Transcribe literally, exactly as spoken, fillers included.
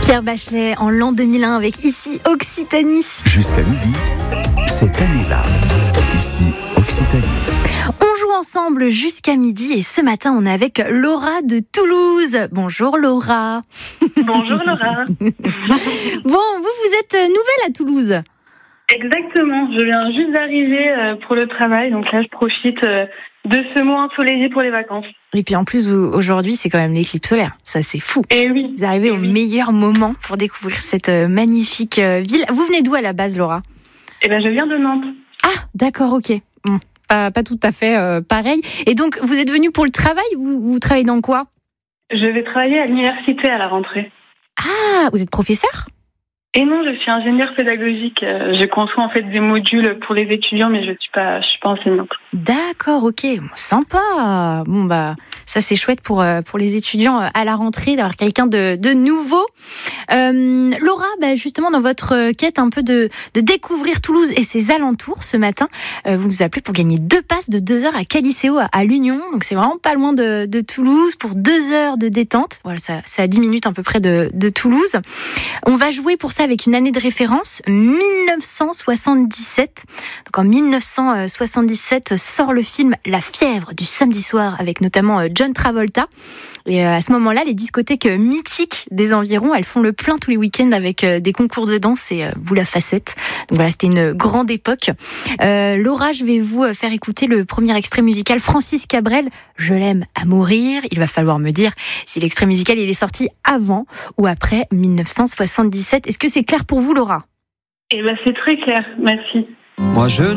Pierre Bachelet en l'an deux mille un avec Ici Occitanie. Jusqu'à midi, cette année-là, Ici Occitanie. On joue ensemble jusqu'à midi et ce matin on est avec Laura de Toulouse. Bonjour Laura. Bonjour Laura. Bon, vous, vous êtes nouvelle à Toulouse. Exactement, je viens juste d'arriver pour le travail, donc là je profite de ce mois ensoleillé pour les vacances. Et puis en plus, vous, aujourd'hui, c'est quand même l'éclipse solaire. Ça, c'est fou. Et oui. Vous arrivez et au oui. meilleur moment pour découvrir cette magnifique ville. Vous venez d'où à la base, Laura ? Eh bien, je viens de Nantes. Ah, d'accord, ok. Bon, pas, pas tout à fait euh, pareil. Et donc, vous êtes venue pour le travail ? Vous, vous travaillez dans quoi ? Je vais travailler à l'université à la rentrée. Ah, vous êtes professeur ? Et non, je suis ingénieure pédagogique. Je conçois en fait des modules pour les étudiants, mais je suis pas, je suis pas enseignante. D'accord, ok, bon, sympa. Bon bah, ça c'est chouette pour euh, pour les étudiants à la rentrée d'avoir quelqu'un de de nouveau. Euh, Laura, bah, justement dans votre quête un peu de de découvrir Toulouse et ses alentours ce matin, euh, vous nous appelez pour gagner deux passes de deux heures à Caliceo à, à l'Union. Donc c'est vraiment pas loin de de Toulouse pour deux heures de détente. Voilà, ça c'est à dix minutes à peu près de de Toulouse. On va jouer pour ça avec une année de référence, dix-neuf cent soixante-dix-sept. Donc en dix-neuf cent soixante-dix-sept sort le film La fièvre du samedi soir avec notamment John Travolta. Et à ce moment-là, les discothèques mythiques des environs, elles font le plein tous les week-ends avec des concours de danse et boule à facettes. Donc voilà, c'était une grande époque. Euh, Laura, je vais vous faire écouter le premier extrait musical Francis Cabrel, Je l'aime à mourir. Il va falloir me dire si l'extrait musical il est sorti avant ou après dix-neuf cent soixante-dix-sept. Est-ce que c'est clair pour vous, Laura ? Eh ben, c'est très clair. Merci. Moi, je